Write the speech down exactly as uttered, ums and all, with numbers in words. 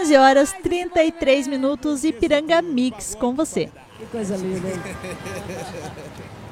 quinze horas e trinta e três minutos, Ipiranga Mix com você. Que coisa linda, hein?